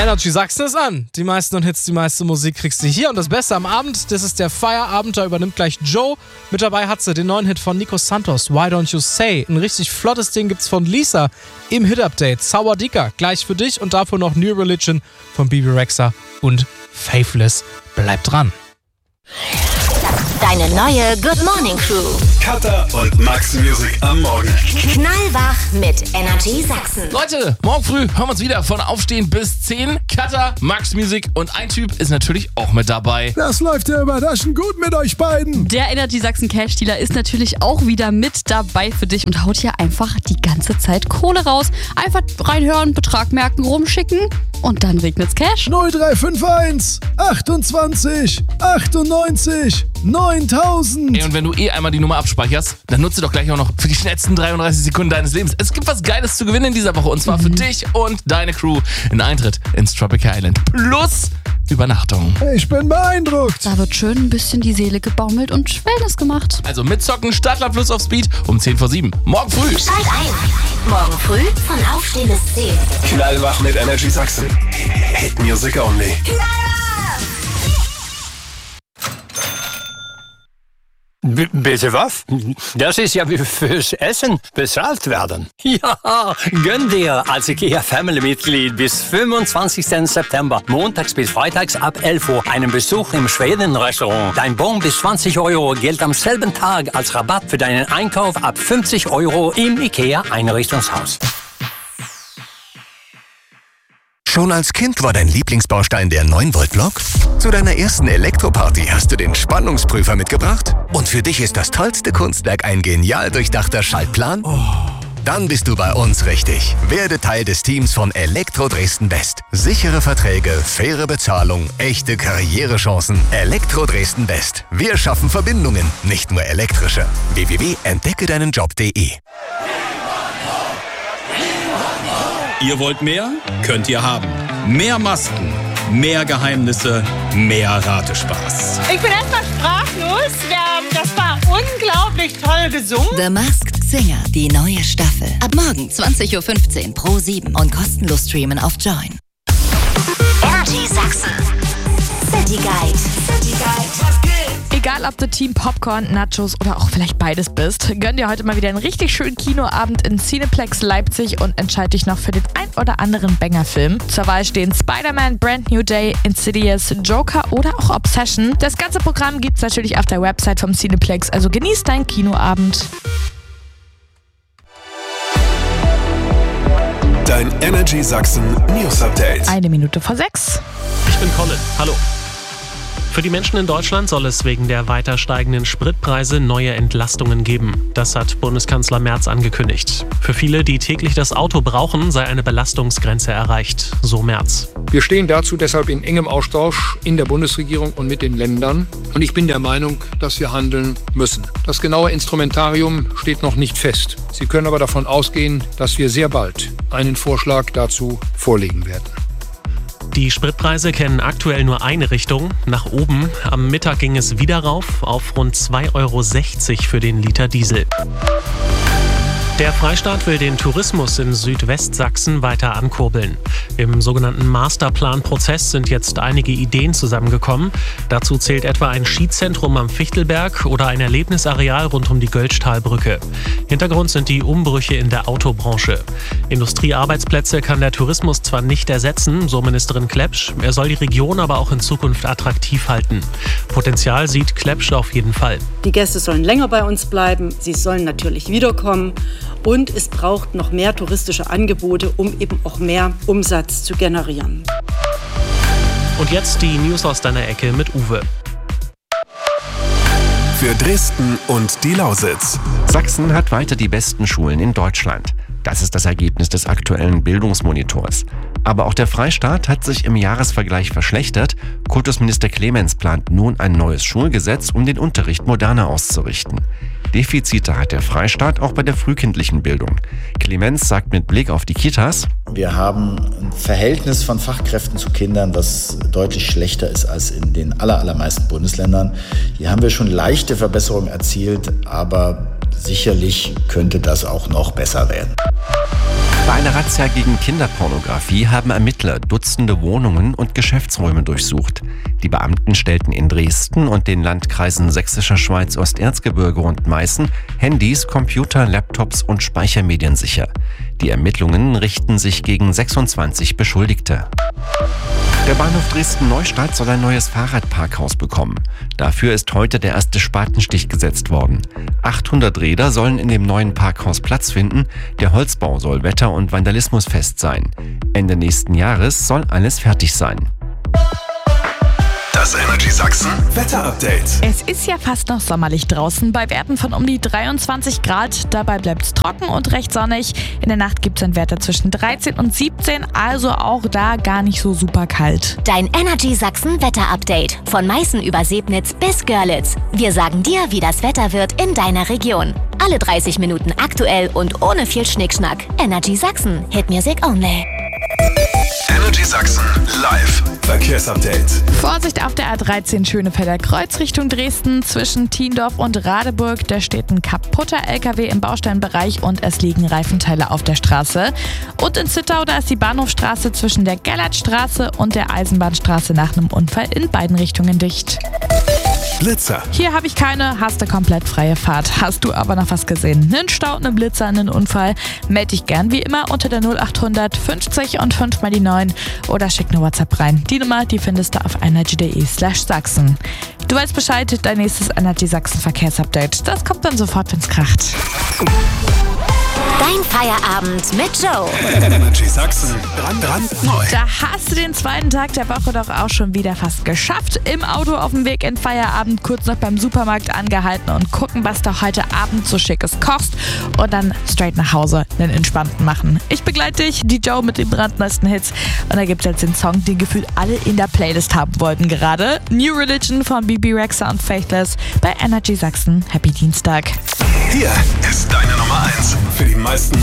Energy Sachsen ist an. Die meisten und Hits, die meiste Musik kriegst du hier. Und das Beste am Abend, das ist der Feierabend. Da übernimmt gleich Joe. Mit dabei hat sie den neuen Hit von Nico Santos, Why Don't You Say. Ein richtig flottes Ding gibt's von Lisa im Hit-Update. Sauerdicker, gleich für dich. Und davor noch New Religion von Bebe Rexha und Faithless. Bleib dran. Deine neue Good Morning Crew. Katha und Max Music am Morgen. Knallwach mit Energy Sachsen. Leute, morgen früh hören wir uns wieder von Aufstehen bis 10. Katha, Max Music und ein Typ ist natürlich auch mit dabei. Das läuft ja überraschend gut mit euch beiden. Der Energy Sachsen Cash Dealer ist natürlich auch wieder mit dabei für dich und haut hier einfach die ganze Zeit Kohle raus. Einfach reinhören, Betrag merken, rumschicken und dann regnet's Cash. 0351 28 98 9000. Ey, und wenn du einmal die Nummer abspeicherst, dann nutze doch gleich auch noch für die schnellsten 33 Sekunden deines Lebens. Es gibt was Geiles zu gewinnen in dieser Woche und zwar für dich und deine Crew einen Eintritt ins Tropical Island plus Übernachtung. Ich bin beeindruckt. Da wird schön ein bisschen die Seele gebaumelt und Wellness gemacht. Also mitzocken, Stadtland Plus auf Speed um 6:50. Morgen früh. Schalt ein. Morgen früh von Aufstehen bis 10. Knallwach mit Energy Sachsen. Hit Music only. Bitte was? Das ist ja wie fürs Essen bezahlt werden. Ja, gönn dir als IKEA Family-Mitglied bis 25. September, montags bis freitags ab 11 Uhr, einen Besuch im Schweden-Restaurant. Dein Bon bis 20 € gilt am selben Tag als Rabatt für deinen Einkauf ab 50 € im IKEA Einrichtungshaus. Schon als Kind war dein Lieblingsbaustein der 9-Volt-Block? Zu deiner ersten Elektroparty hast du den Spannungsprüfer mitgebracht? Und für dich ist das tollste Kunstwerk ein genial durchdachter Schaltplan? Dann bist du bei uns richtig. Werde Teil des Teams von Elektro Dresden West. Sichere Verträge, faire Bezahlung, echte Karrierechancen. Elektro Dresden West. Wir schaffen Verbindungen, nicht nur elektrische. www.entdeckedeinenjob.de. Ihr wollt mehr? Könnt ihr haben. Mehr Masken, mehr Geheimnisse, mehr Ratespaß. Ich bin erstmal sprachlos. Das war unglaublich toll gesungen. The Masked Singer, die neue Staffel. Ab morgen 20:15 Uhr Pro7 und kostenlos streamen auf Join. Energy Sachsen. City Guide. City Guide. Was geht? Egal, ob du Team Popcorn, Nachos oder auch vielleicht beides bist, gönn dir heute mal wieder einen richtig schönen Kinoabend in Cineplex Leipzig und entscheide dich noch für den ein oder anderen Banger-Film. Zur Wahl stehen Spider-Man, Brand New Day, Insidious, Joker oder auch Obsession. Das ganze Programm gibt's natürlich auf der Website vom Cineplex, also genieß deinen Kinoabend. Dein Energy Sachsen News Update. 6:01. Ich bin Colin. Hallo. Für die Menschen in Deutschland soll es wegen der weiter steigenden Spritpreise neue Entlastungen geben. Das hat Bundeskanzler Merz angekündigt. Für viele, die täglich das Auto brauchen, sei eine Belastungsgrenze erreicht, so Merz. Wir stehen dazu deshalb in engem Austausch in der Bundesregierung und mit den Ländern. Und ich bin der Meinung, dass wir handeln müssen. Das genaue Instrumentarium steht noch nicht fest. Sie können aber davon ausgehen, dass wir sehr bald einen Vorschlag dazu vorlegen werden. Die Spritpreise kennen aktuell nur eine Richtung, nach oben. Am Mittag ging es wieder rauf auf rund 2,60 € für den Liter Diesel. Der Freistaat will den Tourismus in Südwestsachsen weiter ankurbeln. Im sogenannten Masterplan-Prozess sind jetzt einige Ideen zusammengekommen. Dazu zählt etwa ein Skizentrum am Fichtelberg oder ein Erlebnisareal rund um die Göltzschtalbrücke. Hintergrund sind die Umbrüche in der Autobranche. Industriearbeitsplätze kann der Tourismus zwar nicht ersetzen, so Ministerin Klepsch, er soll die Region aber auch in Zukunft attraktiv halten. Potenzial sieht Klepsch auf jeden Fall. Die Gäste sollen länger bei uns bleiben, sie sollen natürlich wiederkommen. Und es braucht noch mehr touristische Angebote, um eben auch mehr Umsatz zu generieren. Und jetzt die News aus deiner Ecke mit Uwe. Für Dresden und die Lausitz. Sachsen hat weiter die besten Schulen in Deutschland. Das ist das Ergebnis des aktuellen Bildungsmonitors. Aber auch der Freistaat hat sich im Jahresvergleich verschlechtert. Kultusminister Clemens plant nun ein neues Schulgesetz, um den Unterricht moderner auszurichten. Defizite hat der Freistaat auch bei der frühkindlichen Bildung. Clemens sagt mit Blick auf die Kitas: Wir haben ein Verhältnis von Fachkräften zu Kindern, das deutlich schlechter ist als in den allermeisten Bundesländern. Hier haben wir schon leichte Verbesserungen erzielt, aber sicherlich könnte das auch noch besser werden. Bei einer Razzia gegen Kinderpornografie haben Ermittler Dutzende Wohnungen und Geschäftsräume durchsucht. Die Beamten stellten in Dresden und den Landkreisen Sächsischer Schweiz, Osterzgebirge und Meißen Handys, Computer, Laptops und Speichermedien sicher. Die Ermittlungen richten sich gegen 26 Beschuldigte. Der Bahnhof Dresden-Neustadt soll ein neues Fahrradparkhaus bekommen. Dafür ist heute der erste Spatenstich gesetzt worden. 800 Räder sollen in dem neuen Parkhaus Platz finden. Der Holzbau soll wetter- und vandalismusfest sein. Ende nächsten Jahres soll alles fertig sein. Das Energy Sachsen Wetterupdate. Es ist ja fast noch sommerlich draußen, bei Werten von um die 23 Grad. Dabei bleibt es trocken und recht sonnig. In der Nacht gibt es einen Wert zwischen 13 und 17, also auch da gar nicht so super kalt. Dein Energy Sachsen Wetterupdate. Von Meißen über Sebnitz bis Görlitz. Wir sagen dir, wie das Wetter wird in deiner Region. Alle 30 Minuten aktuell und ohne viel Schnickschnack. Energy Sachsen. Hit Music only. Energy Sachsen live Verkehrsupdate. Vorsicht auf der A13 Schönefelder Kreuz Richtung Dresden. Zwischen Thiendorf und Radeburg, da steht ein kaputter LKW im Bausteinbereich und es liegen Reifenteile auf der Straße. Und in Zittau, da ist die Bahnhofstraße zwischen der Gellertstraße und der Eisenbahnstraße nach einem Unfall in beiden Richtungen dicht. Blitzer. Hier habe ich keine, hast du komplett freie Fahrt. Hast du aber noch was gesehen? Einen Stau, einen Blitzer, einen Unfall? Melde dich gern wie immer unter der 0800 50 und 5 mal die 9 oder schick eine WhatsApp rein. Die Nummer, die findest du auf energy.de/Sachsen. Du weißt Bescheid, dein nächstes Energy Sachsen Verkehrsupdate. Das kommt dann sofort, wenn's kracht. Dein Feierabend mit Joe. Energy Sachsen brandneu. Da hast du den zweiten Tag der Woche doch auch schon wieder fast geschafft. Im Auto auf dem Weg in Feierabend, kurz noch beim Supermarkt angehalten und gucken, was du heute Abend so Schickes kochst. Und dann straight nach Hause einen entspannten machen. Ich begleite dich, die Joe mit den brandneuesten Hits. Und da gibt's jetzt den Song, den gefühlt alle in der Playlist haben wollten gerade. New Religion von Bebe Rexha und Faithless bei Energy Sachsen. Happy Dienstag. Hier ist deine Nummer 1 für die meisten